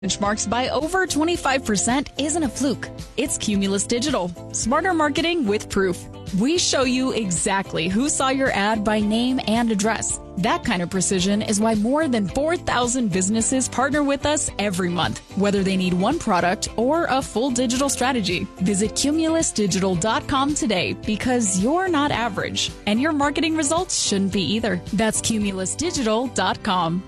Benchmarks by over 25% isn't a fluke. It's Cumulus Digital. Smarter marketing with proof. We show you exactly who saw your ad by name and address. That kind of precision is why more than 4,000 businesses partner with us every month, whether they need one product or a full digital strategy. Visit cumulusdigital.com today because you're not average, and your marketing results shouldn't be either. That's cumulusdigital.com.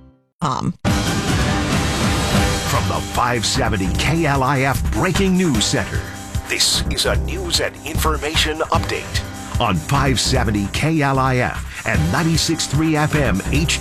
From the 570 KLIF Breaking News Center, this is a news and information update on 570 KLIF and 96.3 FM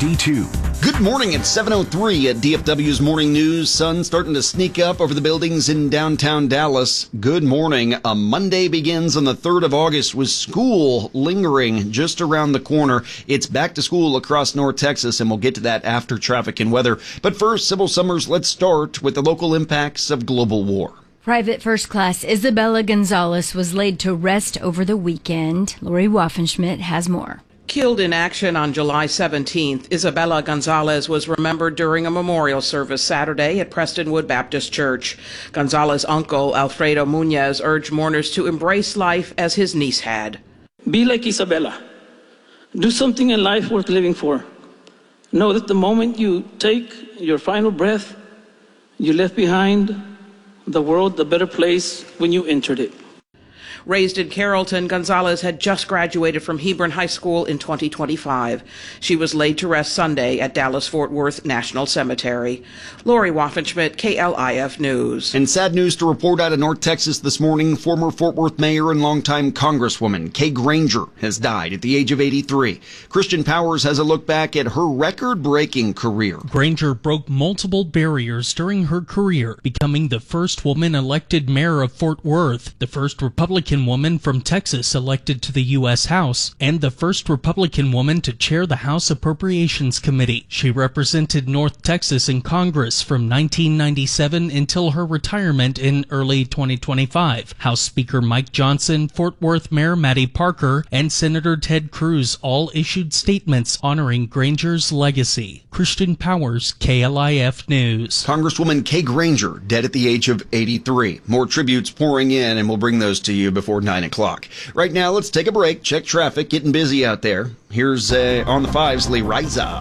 HD2. Good morning at 7:03 at DFW's Morning News. Sun starting to sneak up over the buildings in downtown Dallas. Good morning. A Monday begins on the 3rd of August with school lingering just around the corner. It's back to school across North Texas, and we'll get to that after traffic and weather. But first, Sybil Summers, let's start with the local impacts of global war. Private First Class Isabella Gonzalez was laid to rest over the weekend. Lori Waffenschmidt has more. Killed in action on July 17th, Isabella Gonzalez was remembered during a memorial service Saturday at Prestonwood Baptist Church. Gonzalez's uncle, Alfredo Muñez, urged mourners to embrace life as his niece had. Be like Isabella. Do something in life worth living for. Know that the moment you take your final breath, you left behind the world a better place when you entered it. Raised in Carrollton, Gonzalez had just graduated from Hebron High School in 2025. She was laid to rest Sunday at Dallas-Fort Worth National Cemetery. Lori Waffenschmidt, KLIF News. And sad news to report out of North Texas this morning. Former Fort Worth mayor and longtime Congresswoman Kay Granger has died at the age of 83. Christian Powers has a look back at her record-breaking career. Granger broke multiple barriers during her career, becoming the first woman elected mayor of Fort Worth, the first Republican woman from Texas elected to the U.S. House, and the first Republican woman to chair the House Appropriations Committee. She represented North Texas in Congress from 1997 until her retirement in early 2025. House Speaker Mike Johnson, Fort Worth Mayor Matty Parker, and Senator Ted Cruz all issued statements honoring Granger's legacy. Christian Powers, KLIF News. Congresswoman Kay Granger, dead at the age of 83. More tributes pouring in, and we'll bring those to you before 9 o'clock. Right now, let's take a break, check traffic, getting busy out there. Here's on the 5's Lee Riza.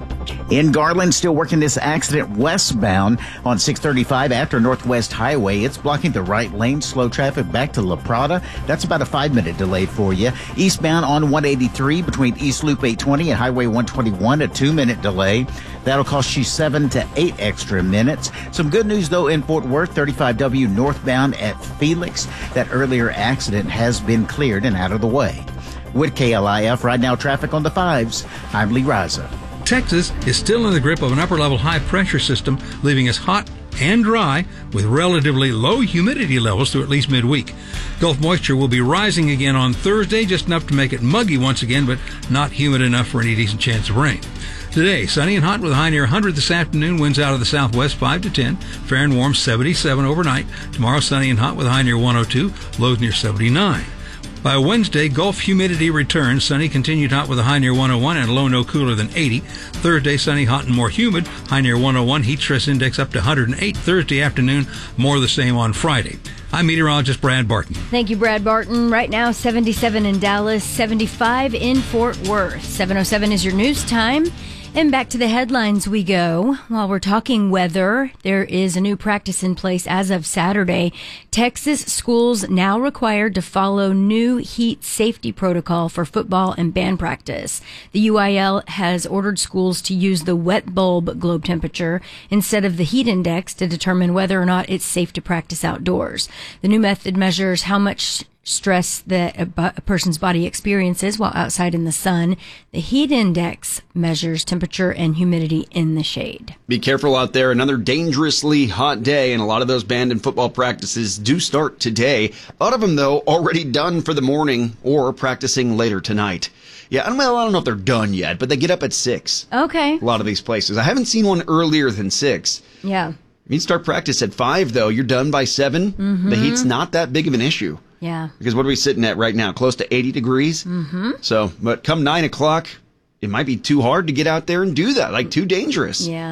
In Garland, still working this accident westbound on 635 after Northwest Highway. It's blocking the right lane. Slow traffic back to La Prada. That's about a 5-minute delay for you. Eastbound on 183 between East Loop 820 and Highway 121, a 2-minute delay. That'll cost you 7 to 8 extra minutes. Some good news, though, in Fort Worth, 35W northbound at Felix. That earlier accident has been cleared and out of the way. With KLIF, right now traffic on the 5s. I'm Lee Riza. Texas is still in the grip of an upper-level high-pressure system, leaving us hot and dry with relatively low humidity levels through at least midweek. Gulf moisture will be rising again on Thursday, just enough to make it muggy once again, but not humid enough for any decent chance of rain. Today, sunny and hot with a high near 100 this afternoon. Winds out of the southwest 5 to 10. Fair and warm 77 overnight. Tomorrow, sunny and hot with a high near 102. Lows near 79. By Wednesday, Gulf humidity returns. Sunny, continued hot with a high near 101 and a low no cooler than 80. Thursday, sunny, hot, and more humid. High near 101. Heat stress index up to 108. Thursday afternoon, more of the same on Friday. I'm meteorologist Brad Barton. Thank you, Brad Barton. Right now, 77 in Dallas, 75 in Fort Worth. 7:07 is your news time. And back to the headlines we go. While we're talking weather, there is a new practice in place as of Saturday. Texas schools now required to follow new heat safety protocol for football and band practice. The UIL has ordered schools to use the wet bulb globe temperature instead of the heat index to determine whether or not it's safe to practice outdoors. The new method measures how much stress that a person's body experiences while outside in the sun. The heat index measures temperature and humidity in the shade. Be careful out there. Another dangerously hot day, and a lot of those band and football practices do start today. A lot of them, though, already done for the morning or practicing later tonight. Yeah, I don't know if they're done yet, but they get up at 6. Okay. A lot of these places. I haven't seen one earlier than 6. Yeah. You start practice at 5, though. You're done by 7. Mm-hmm. The heat's not that big of an issue. Yeah. Because what are we sitting at right now? Close to 80 degrees? Mm-hmm. So, but come 9 o'clock, it might be too hard to get out there and do that. Like, too dangerous. Yeah.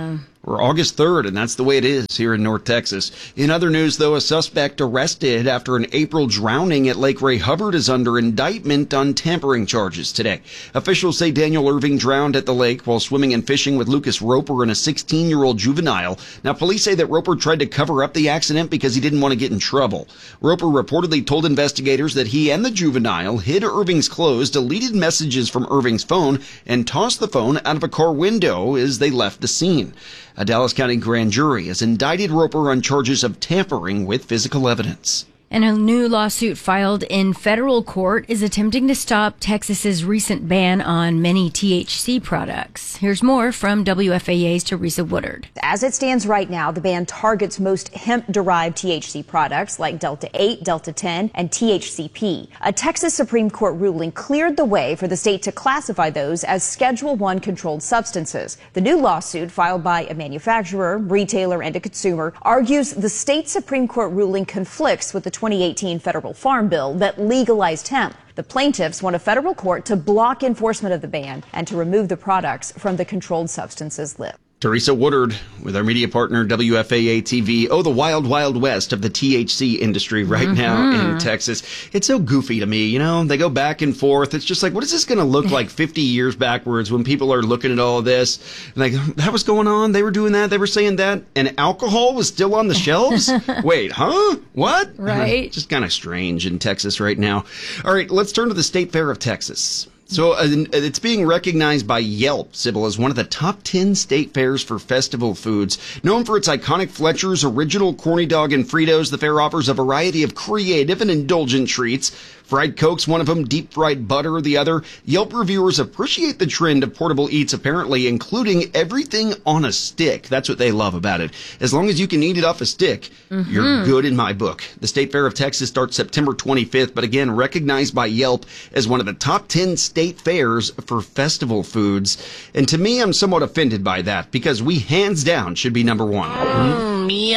We're August 3rd, and that's the way it is here in North Texas. In other news, though, a suspect arrested after an April drowning at Lake Ray Hubbard is under indictment on tampering charges today. Officials say Daniel Irving drowned at the lake while swimming and fishing with Lucas Roper and a 16-year-old juvenile. Now, police say that Roper tried to cover up the accident because he didn't want to get in trouble. Roper reportedly told investigators that he and the juvenile hid Irving's clothes, deleted messages from Irving's phone, and tossed the phone out of a car window as they left the scene. A Dallas County grand jury has indicted Roper on charges of tampering with physical evidence. And a new lawsuit filed in federal court is attempting to stop Texas's recent ban on many THC products. Here's more from WFAA's Teresa Woodard. As it stands right now, the ban targets most hemp-derived THC products like Delta-8, Delta-10, and THCP. A Texas Supreme Court ruling cleared the way for the state to classify those as Schedule I controlled substances. The new lawsuit, filed by a manufacturer, retailer, and a consumer, argues the state Supreme Court ruling conflicts with the 2018 federal farm bill that legalized hemp. The plaintiffs want a federal court to block enforcement of the ban and to remove the products from the controlled substances list. Teresa Woodard with our media partner WFAA TV. Oh, the wild, wild west of the THC industry right now in Texas. It's so goofy to me, you know. They go back and forth. It's just like, what is this going to look like 50 years backwards when people are looking at all of this? Like, that was going on. They were doing that. They were saying that. And alcohol was still on the shelves? Wait, huh? What? Right. Just kind of strange in Texas right now. All right, let's turn to the State Fair of Texas. So it's being recognized by Yelp, Sybil, as one of the top 10 state fairs for festival foods. Known for its iconic Fletcher's Original Corny Dog and Fritos, the fair offers a variety of creative and indulgent treats. Fried Coke's one of them, deep fried butter the other. Yelp reviewers appreciate the trend of portable eats, apparently, including everything on a stick. That's what they love about it. As long as you can eat it off a stick, you're good in my book. The State Fair of Texas starts September 25th, but again, recognized by Yelp as one of the top 10 state fairs for festival foods. And to me, I'm somewhat offended by that, because we hands down should be number one.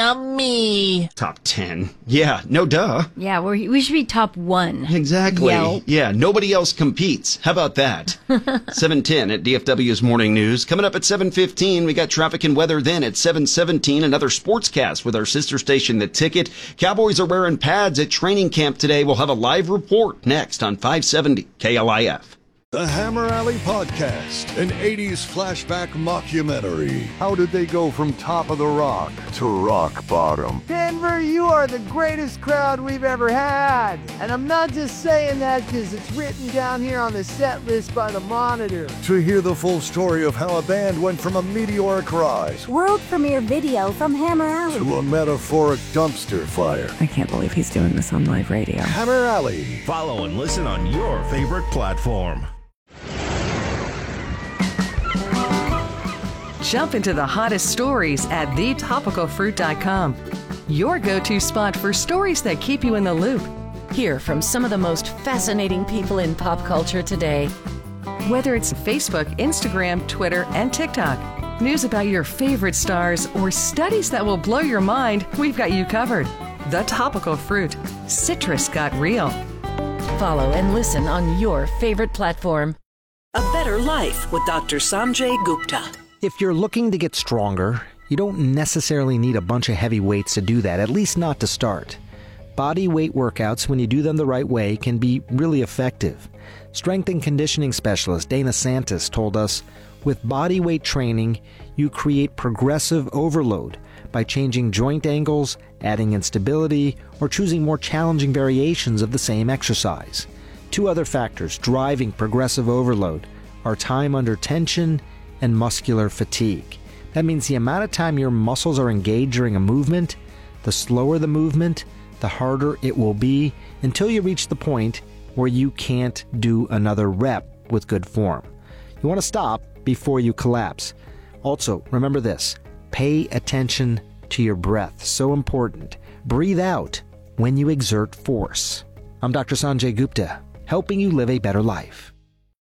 Yummy. Top 10. Yeah, no duh. Yeah, we should be top 1. Exactly. Yelp. Yeah, nobody else competes. How about that? 7:10 at DFW's Morning News. Coming up at 7:15, we got traffic and weather. Then at 7:17, another sportscast with our sister station, The Ticket. Cowboys are wearing pads at training camp today. We'll have a live report next on 570 KLIF. The Hammer Alley Podcast, an 80s flashback mockumentary. How did they go from top of the rock to rock bottom? Denver, you are the greatest crowd we've ever had. And I'm not just saying that because it's written down here on the set list by the Monitor. To hear the full story of how a band went from a meteoric rise, world premiere video from Hammer Alley, to a metaphoric dumpster fire. I can't believe he's doing this on live radio. Hammer Alley. Follow and listen on your favorite platform. Jump into the hottest stories at thetopicalfruit.com. Your go-to spot for stories that keep you in the loop. Hear from some of the most fascinating people in pop culture today. Whether it's Facebook, Instagram, Twitter, and TikTok, news about your favorite stars, or studies that will blow your mind, we've got you covered. The Topical Fruit. Citrus got real. Follow and listen on your favorite platform. A Better Life with Dr. Sanjay Gupta. If you're looking to get stronger, you don't necessarily need a bunch of heavy weights to do that, at least not to start. Body weight workouts, when you do them the right way, can be really effective. Strength and conditioning specialist Dana Santis told us, with body weight training, you create progressive overload by changing joint angles, adding instability, or choosing more challenging variations of the same exercise. Two other factors driving progressive overload are time under tension and muscular fatigue. That means the amount of time your muscles are engaged during a movement, the slower the movement, the harder it will be until you reach the point where you can't do another rep with good form. You want to stop before you collapse. Also, remember this, pay attention to your breath. So important. Breathe out when you exert force. I'm Dr. Sanjay Gupta, helping you live a better life.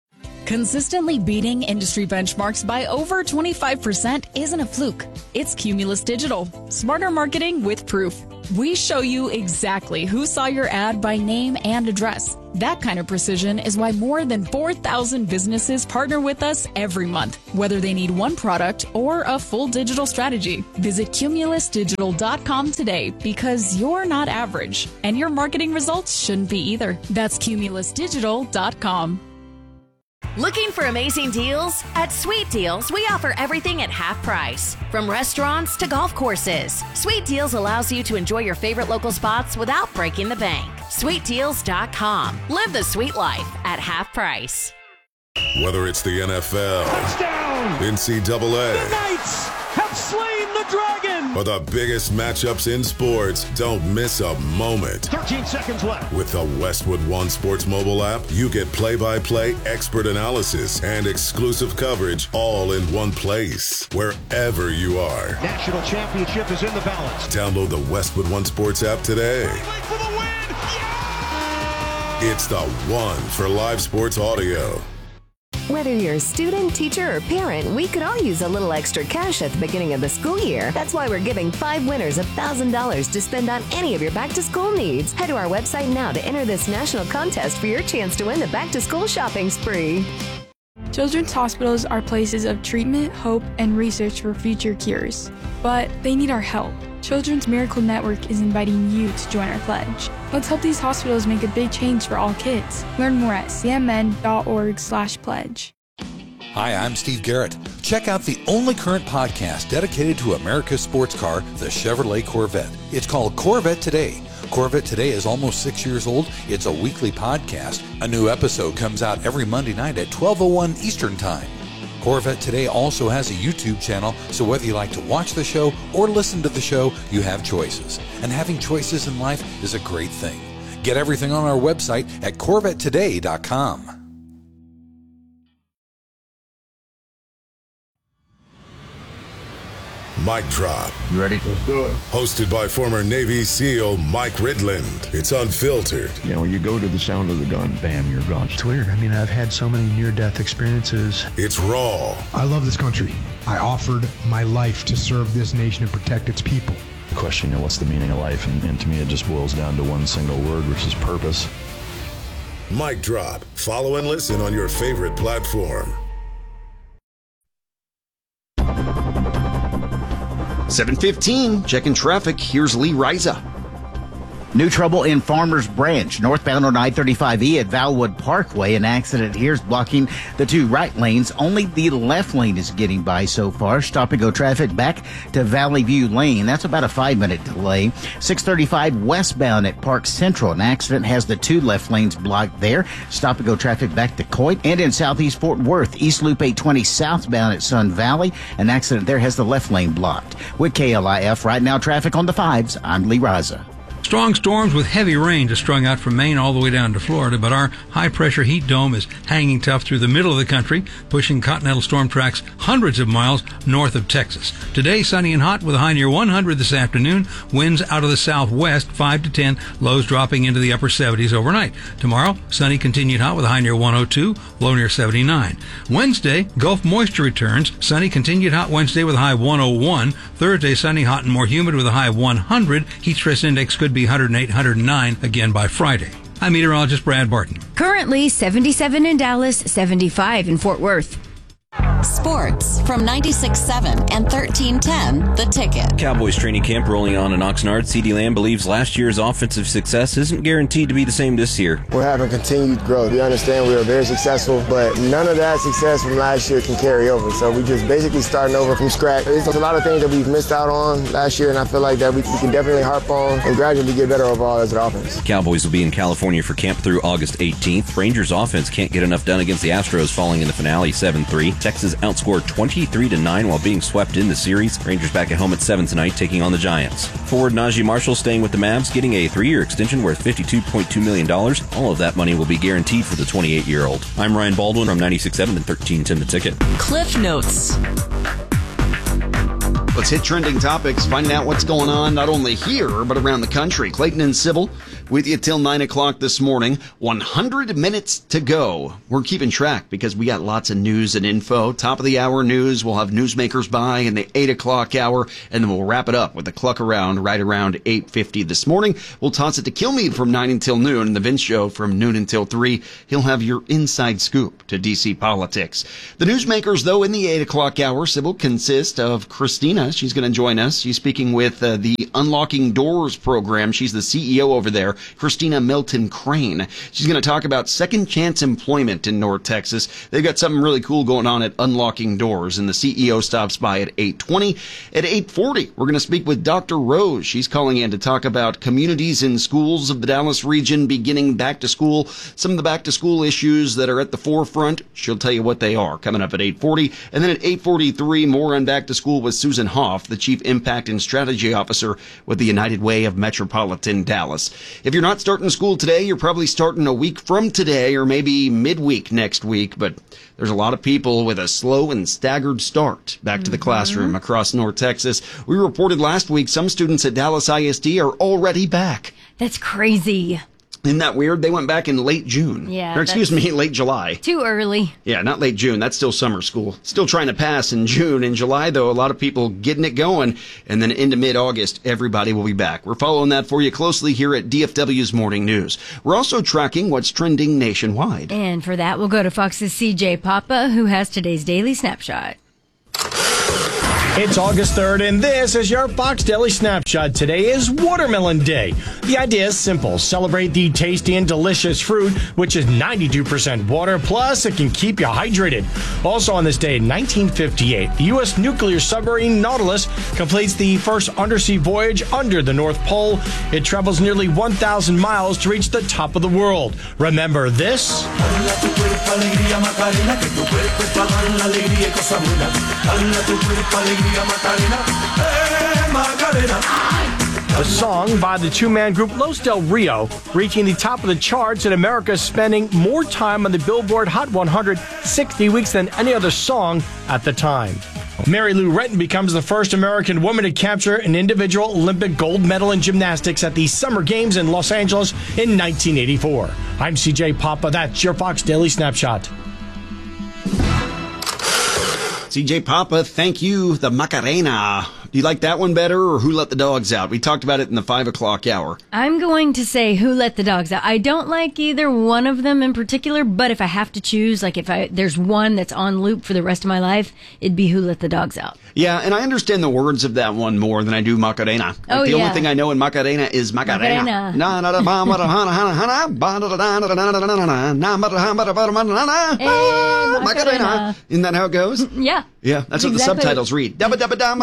Consistently beating industry benchmarks by over 25% isn't a fluke. It's Cumulus Digital. Smarter marketing with proof. We show you exactly who saw your ad by name and address. That kind of precision is why more than 4,000 businesses partner with us every month, whether they need one product or a full digital strategy. Visit cumulusdigital.com today because you're not average, and your marketing results shouldn't be either. That's cumulusdigital.com. Looking for amazing deals? At Sweet Deals, we offer everything at half price. From restaurants to golf courses, Sweet Deals allows you to enjoy your favorite local spots without breaking the bank. SweetDeals.com. Live the sweet life at half price. Whether it's the NFL, touchdown, NCAA, the Knights have slain the dragon, or the biggest matchups in sports, don't miss a moment. 13 seconds left. With the Westwood One Sports mobile app, you get play-by-play expert analysis and exclusive coverage all in one place, wherever you are. National championship is in the balance. Download the Westwood One Sports app today. For the win! Yeah! It's the one for live sports audio. Whether you're a student, teacher, or parent, we could all use a little extra cash at the beginning of the school year. That's why we're giving 5 winners $1,000 to spend on any of your back-to-school needs. Head to our website now to enter this national contest for your chance to win the back-to-school shopping spree. Children's hospitals are places of treatment, hope, and research for future cures. But they need our help. Children's Miracle Network is inviting you to join our pledge. Let's help these hospitals make a big change for all kids. Learn more at cmn.org/pledge. Hi, I'm Steve Garrett. Check out the only current podcast dedicated to America's sports car, the Chevrolet Corvette. It's called Corvette Today. Corvette Today is almost 6 years old. It's a weekly podcast. A new episode comes out every Monday night at 12:01 Eastern Time. Corvette Today also has a YouTube channel, so whether you like to watch the show or listen to the show, you have choices. And having choices in life is a great thing. Get everything on our website at CorvetteToday.com. Mic Drop. You ready? Let's do it. Hosted by former Navy SEAL Mike Ridland. It's unfiltered. You know, when you go to the sound of the gun, bam, you're gone. It's weird. I mean, I've had so many near-death experiences. It's raw. I love this country. I offered my life to serve this nation and protect its people. The question, you know, what's the meaning of life? And to me, it just boils down to one single word, which is purpose. Mic Drop. Follow and listen on your favorite platform. 7:15, checking traffic. Here's Lee Riza. New trouble in Farmers Branch, northbound on I-35E at Valwood Parkway. An accident here is blocking the 2 right lanes. Only the left lane is getting by so far. Stop-and-go traffic back to Valley View Lane. That's about a 5-minute delay. 635 westbound at Park Central. An accident has the 2 left lanes blocked there. Stop-and-go traffic back to Coit. And in southeast Fort Worth, East Loop 820 southbound at Sun Valley. An accident there has the left lane blocked. With KLIF, right now traffic on the 5s. I'm Lee Raza. Strong storms with heavy rain just strung out from Maine all the way down to Florida, but our high-pressure heat dome is hanging tough through the middle of the country, pushing continental storm tracks hundreds of miles north of Texas. Today, sunny and hot with a high near 100 this afternoon. Winds out of the southwest, 5 to 10, lows dropping into the upper 70s overnight. Tomorrow, sunny continued hot with a high near 102, low near 79. Wednesday, Gulf moisture returns. Sunny continued hot Wednesday with a high 101. Thursday, sunny, hot, and more humid with a high 100. Heat stress index could be 108, 109 again by Friday. I'm meteorologist Brad Barton. Currently 77 in Dallas, 75 in Fort Worth. Sports from 96.7 and 1310 The Ticket. Cowboys training camp rolling on in Oxnard. CeeDee Lamb believes last year's offensive success isn't guaranteed to be the same this year. We're having continued growth. We understand we were very successful, but none of that success from last year can carry over. So we just basically starting over from scratch. There's a lot of things that we've missed out on last year, and I feel like that we can definitely harp on and gradually get better overall as an offense. Cowboys will be in California for camp through August 18th. Rangers offense can't get enough done against the Astros, falling in the finale 7-3. Texas outscored 23-9 while being swept in the series. Rangers back at home at 7 tonight, taking on the Giants. Forward Najee Marshall staying with the Mavs, getting a 3-year extension worth $52.2 million. All of that money will be guaranteed for the 28-year-old. I'm Ryan Baldwin from 96.7 and 1310 The Ticket. Cliff Notes. Let's hit trending topics, finding out what's going on not only here, but around the country. Clayton and Sybil with you till 9 o'clock this morning. 100 minutes to go. We're keeping track because we got lots of news and info. Top of the hour news. We'll have Newsmakers by in the 8 o'clock hour, and then we'll wrap it up with the Cluck Around right around 8:50 this morning. We'll toss it to Kilmeade from 9 until noon, and the Vince Show from noon until 3. He'll have your inside scoop to D.C. politics. The Newsmakers, though, in the 8 o'clock hour, Sybil, consist of Christina. She's going to join us. She's speaking with the Unlocking Doors program. She's the CEO over there, Christina Milton Crane. She's going to talk about second chance employment in North Texas. They've got something really cool going on at Unlocking Doors, and the CEO stops by at 8:20. At 8:40, we're going to speak with Dr. Rose. She's calling in to talk about communities and schools of the Dallas region beginning back to school, some of the back to school issues that are at the forefront. She'll tell you what they are coming up at 8:40. And then at 8:43, more on back to school with Susan Hoff, the Chief Impact and Strategy Officer with the United Way of Metropolitan Dallas. If you're not starting school today, you're probably starting a week from today or maybe midweek next week, but there's a lot of people with a slow and staggered start back to the classroom across North Texas. We reported last week some students at Dallas ISD are already back. That's crazy. Isn't that weird? They went back in late June. Yeah. Or excuse me, late July. Too early. Yeah, not late June. That's still summer school. Still trying to pass in June. In July, though, a lot of people getting it going. And then into mid-August, everybody will be back. We're following that for you closely here at DFW's Morning News. We're also tracking what's trending nationwide. And for that, we'll go to Fox's CJ Papa, who has today's Daily Snapshot. It's August 3rd, and this is your Fox Daily Snapshot. Today is Watermelon Day. The idea is simple. Celebrate the tasty and delicious fruit, which is 92% water, plus it can keep you hydrated. Also on this day in 1958, the U.S. nuclear submarine Nautilus completes the first undersea voyage under the North Pole. It travels nearly 1,000 miles to reach the top of the world. Remember this? A song by the two-man group Los Del Rio, reaching the top of the charts in America, spending more time on the Billboard Hot 100 60 weeks than any other song at the time. Mary Lou Retton becomes the first American woman to capture an individual Olympic gold medal in gymnastics at the Summer Games in Los Angeles in 1984. I'm CJ Papa. That's your Fox Daily Snapshot. CJ Papa, thank you. The Macarena. Do you like that one better or Who Let the Dogs Out? We talked about it in the 5 o'clock hour. I'm going to say Who Let the Dogs Out. I don't like either one of them in particular, but if I have to choose, like if there's one that's on loop for the rest of my life, it'd be Who Let the Dogs Out. Yeah, and I understand the words of that one more than I do Macarena. Like the only thing I know in Macarena is Macarena. Macarena. Isn't that how it goes? Yeah. Yeah, that's what the subtitles read. That's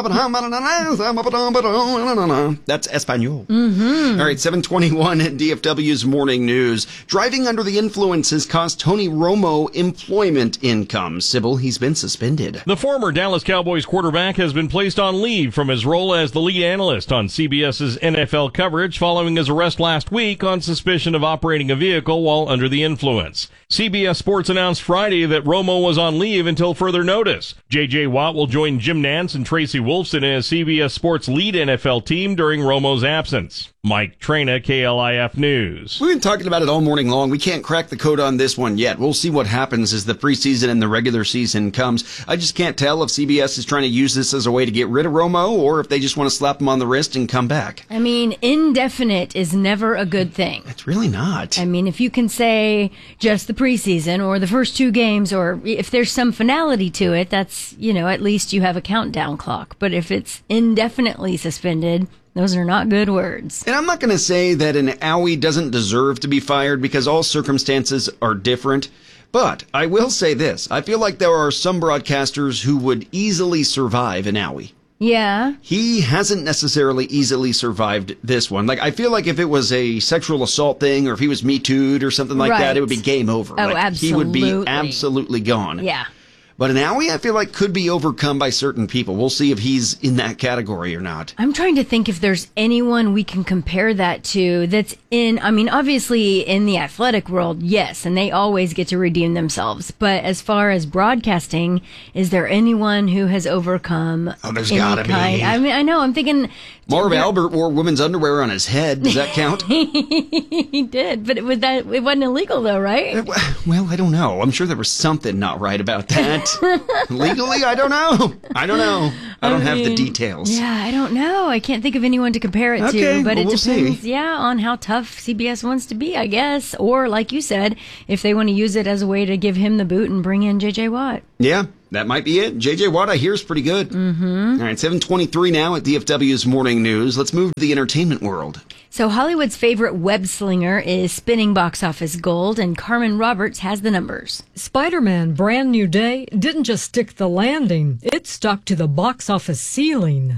Espanol. Mm-hmm. All right, 7:21 at DFW's Morning News. Driving under the influence has cost Tony Romo employment income. Sybil, he's been suspended. The former Dallas Cowboys quarterback has been placed on leave from his role as the lead analyst on CBS's NFL coverage following his arrest last week on suspicion of operating a vehicle while under the influence. CBS Sports announced Friday that Romo was on leave until further notice. J.J. Watt will join Jim Nantz and Tracy Wolfson as CBS Sports lead NFL team during Romo's absence. Mike Traina, KLIF News. We've been talking about it all morning long. We can't crack the code on this one yet. We'll see what happens as the preseason and the regular season comes. I just can't tell if CBS is trying to use this as a way to get rid of Romo or if they just want to slap him on the wrist and come back. I mean, indefinite is never a good thing. It's really not. I mean, if you can say just the preseason or the first 2 games, or if there's some finality to it, that's, at least you have a countdown clock. But if it's indefinitely suspended, those are not good words. And I'm not going to say that an owie doesn't deserve to be fired because all circumstances are different. But I will say this. I feel like there are some broadcasters who would easily survive an owie. Yeah. He hasn't necessarily easily survived this one. Like, I feel like if it was a sexual assault thing or if he was Me Too'd or something like that, it would be game over. Oh, like, absolutely. He would be absolutely gone. Yeah. But an owie, I feel like, could be overcome by certain people. We'll see if he's in that category or not. I'm trying to think if there's anyone we can compare that to that's obviously in the athletic world, yes, and they always get to redeem themselves. But as far as broadcasting, is there anyone who has overcome there's gotta be. I know, I'm thinking... Marv Albert wore women's underwear on his head. Does that count? He did, but it wasn't illegal though, right? Well, I don't know. I'm sure there was something not right about that. Legally, I don't know. I don't have the details. Yeah, I don't know. I can't think of anyone to compare it to, but it depends, see. on how tough CBS wants to be, I guess. Or, like you said, if they want to use it as a way to give him the boot and bring in J.J. Watt. Yeah, that might be it. J.J. Watt, I hear, is pretty good. Mm-hmm. All right, 7:23 now at DFW's Morning News. Let's move to the entertainment world. So Hollywood's favorite web slinger is spinning box office gold, and Carmen Roberts has the numbers. Spider-Man Brand New Day didn't just stick the landing, it stuck to the box office ceiling.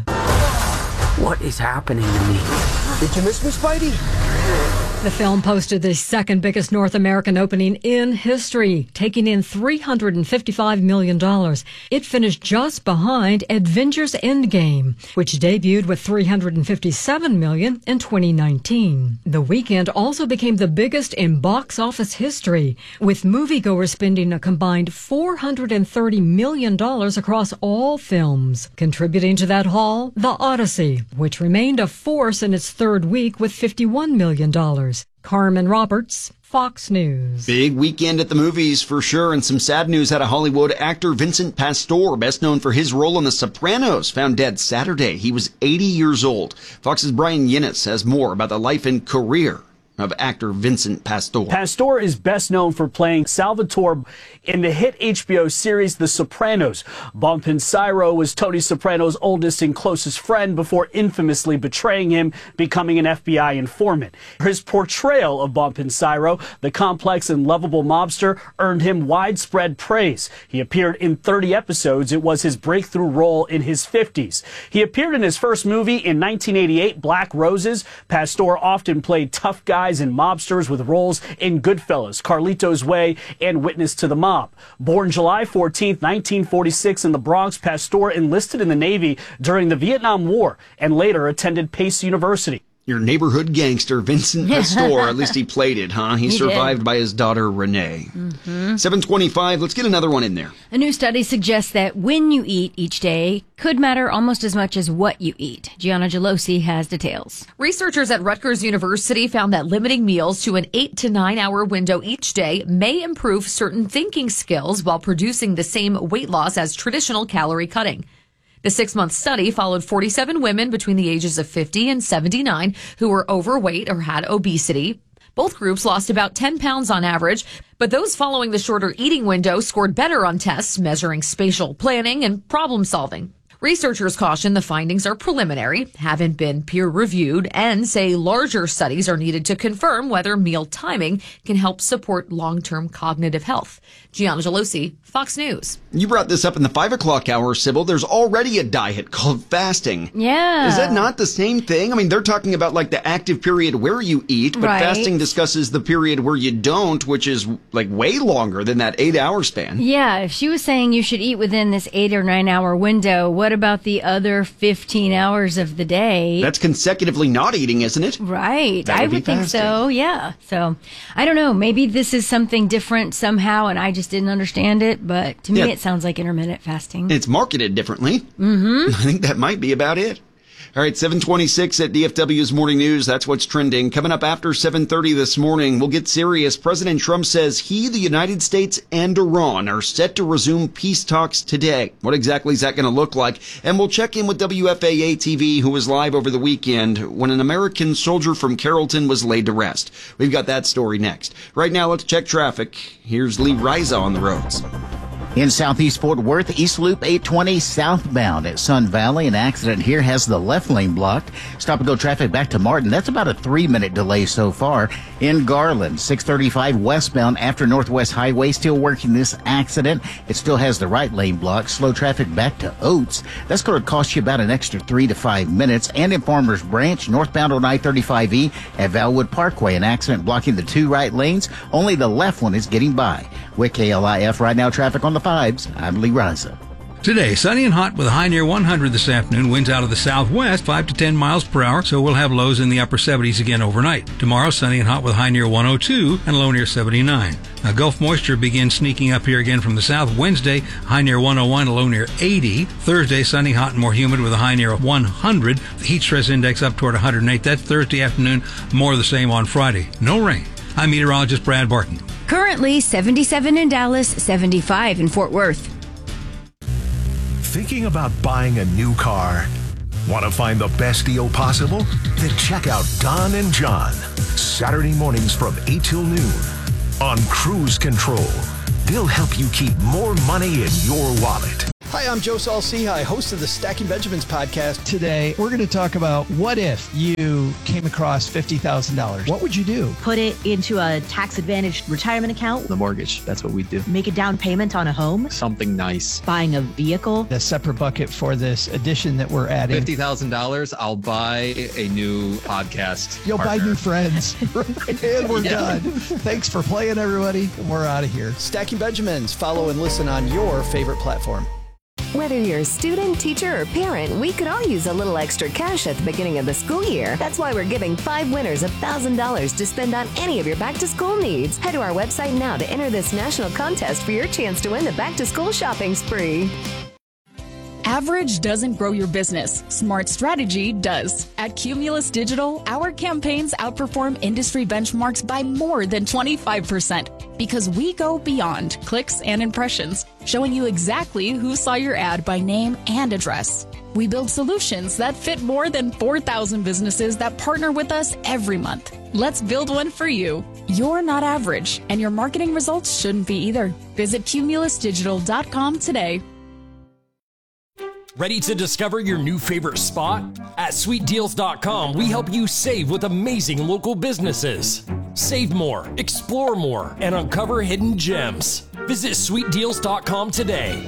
What is happening to me? Did you miss me, Spidey? The film posted the second biggest North American opening in history, taking in $355 million. It finished just behind Avengers Endgame, which debuted with $357 million in 2019. The weekend also became the biggest in box office history, with moviegoers spending a combined $430 million across all films. Contributing to that haul, The Odyssey, which remained a force in its third week with $51 million. Carmen Roberts, Fox News. Big weekend at the movies for sure, and some sad news out of Hollywood. Actor Vincent Pastore, best known for his role in The Sopranos, found dead Saturday. He was 80 years old. Fox's Brian Yinnes has more about the life and career of actor Vincent Pastore. Pastore is best known for playing Salvatore in the hit HBO series The Sopranos. Bum Pensiro was Tony Soprano's oldest and closest friend before infamously betraying him, becoming an FBI informant. His portrayal of Bum Pensiro, the complex and lovable mobster, earned him widespread praise. He appeared in 30 episodes. It was his breakthrough role in his 50s. He appeared in his first movie in 1988, Black Roses. Pastore often played tough guys and mobsters with roles in Goodfellas, Carlito's Way, and Witness to the Mob. Born July 14, 1946 in the Bronx, Pastore enlisted in the Navy during the Vietnam War and later attended Pace University. Your neighborhood gangster, Vincent Pastore. At least he played it, huh? He survived by his daughter, Renee. 7:25. Let's get another one in there. A new study suggests that when you eat each day could matter almost as much as what you eat. Gianna Gelosi has details. Researchers at Rutgers University found that limiting meals to an 8 to 9 hour window each day may improve certain thinking skills while producing the same weight loss as traditional calorie cutting. The 6-month study followed 47 women between the ages of 50 and 79 who were overweight or had obesity. Both groups lost about 10 pounds on average, but those following the shorter eating window scored better on tests measuring spatial planning and problem solving. Researchers caution the findings are preliminary, haven't been peer-reviewed, and say larger studies are needed to confirm whether meal timing can help support long-term cognitive health. Gianna Gelosi, Fox News. You brought this up in the 5 o'clock hour, Sybil. There's already a diet called fasting. Yeah. Is that not the same thing? I mean, they're talking about like the active period where you eat, but fasting discusses the period where you don't, which is like way longer than that 8-hour span. Yeah, if she was saying you should eat within this 8 or 9 hour window, what about the other 15 hours of the day? That's consecutively not eating, isn't it? Right. I would think so, yeah. So, I don't know. Maybe this is something different somehow, and I just didn't understand it, but to me it sounds like intermittent fasting. It's marketed differently. Mm-hmm. I think that might be about it. All right, 7:26 at DFW's Morning News. That's what's trending. Coming up after 7:30 this morning, we'll get serious. President Trump says he, the United States, and Iran are set to resume peace talks today. What exactly is that going to look like? And we'll check in with WFAA TV, who was live over the weekend when an American soldier from Carrollton was laid to rest. We've got that story next. Right now, let's check traffic. Here's Lee Riza on the roads. In Southeast Fort Worth, East Loop 820 southbound at Sun Valley. An accident here has the left lane blocked. Stop and go traffic back to Martin. That's about a 3-minute delay so far. In Garland, 635 westbound after Northwest Highway, still working this accident. It still has the right lane blocked. Slow traffic back to Oates. That's going to cost you about an extra 3 to 5 minutes. And in Farmers Branch, northbound on I-35E at Valwood Parkway, an accident blocking the 2 right lanes. Only the left one is getting by. With KLIF Right Now traffic on the 5s, I'm Lee Riza. Today, sunny and hot with a high near 100 this afternoon. Winds out of the southwest, 5 to 10 miles per hour, so we'll have lows in the upper 70s again overnight. Tomorrow, sunny and hot with a high near 102 and low near 79. Now, Gulf moisture begins sneaking up here again from the south. Wednesday, high near 101, a low near 80. Thursday, sunny, hot, and more humid with a high near 100. The heat stress index up toward 108. That's Thursday afternoon. More of the same on Friday. No rain. I'm meteorologist Brad Barton. Currently 77 in Dallas, 75 in Fort Worth. Thinking about buying a new car? Want to find the best deal possible? Then check out Don and John. Saturday mornings from 8 till noon on Cruise Control. They'll help you keep more money in your wallet. Hi, I'm Joe Saul-Sehy, host of the Stacking Benjamins podcast. Today, we're going to talk about what if you came across $50,000? What would you do? Put it into a tax-advantaged retirement account. The mortgage, that's what we do. Make a down payment on a home. Something nice. Buying a vehicle. A separate bucket for this addition that we're adding. $50,000, I'll buy a new podcast. You'll partner. buy new friends. And we're done. Thanks for playing, everybody. We're out of here. Stacking Benjamins. Follow and listen on your favorite platform. Whether you're a student, teacher, or parent, we could all use a little extra cash at the beginning of the school year. That's why we're giving 5 winners $1,000 to spend on any of your back-to-school needs. Head to our website now to enter this national contest for your chance to win the back-to-school shopping spree. Average doesn't grow your business. Smart strategy does. At Cumulus Digital, our campaigns outperform industry benchmarks by more than 25% because we go beyond clicks and impressions, showing you exactly who saw your ad by name and address. We build solutions that fit more than 4,000 businesses that partner with us every month. Let's build one for you. You're not average, and your marketing results shouldn't be either. Visit cumulusdigital.com today. Ready to discover your new favorite spot? At SweetDeals.com, we help you save with amazing local businesses. Save more, explore more, and uncover hidden gems. Visit SweetDeals.com today.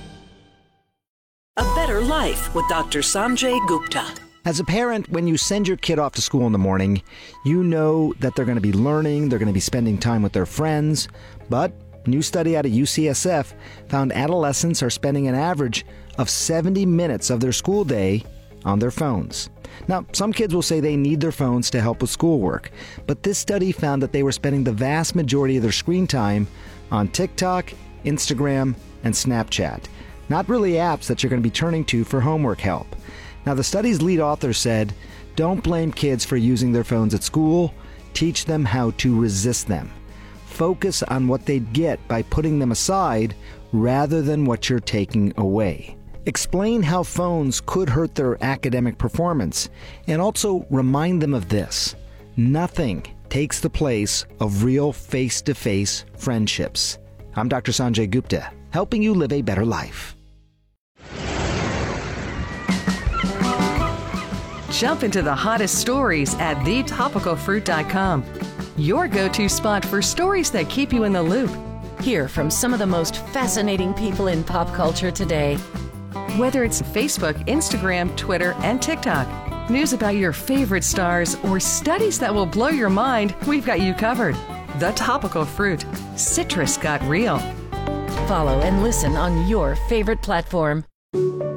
A Better Life with Dr. Sanjay Gupta. As a parent, when you send your kid off to school in the morning, you know that they're going to be learning, they're going to be spending time with their friends, but a new study out of UCSF found adolescents are spending an average of 70 minutes of their school day on their phones. Now, some kids will say they need their phones to help with schoolwork, but this study found that they were spending the vast majority of their screen time on TikTok, Instagram, and Snapchat. Not really apps that you're going to be turning to for homework help. Now, the study's lead author said, don't blame kids for using their phones at school. Teach them how to resist them. Focus on what they'd get by putting them aside rather than what you're taking away. Explain how phones could hurt their academic performance, and also remind them of this. Nothing takes the place of real face-to-face friendships. I'm Dr. Sanjay Gupta, helping you live a better life. Jump into the hottest stories at thetopicalfruit.com. Your go-to spot for stories that keep you in the loop. Hear from some of the most fascinating people in pop culture today. Whether it's Facebook, Instagram, Twitter, and TikTok, news about your favorite stars, or studies that will blow your mind, we've got you covered. The Topical Fruit. Citrus got real. Follow and listen on your favorite platform.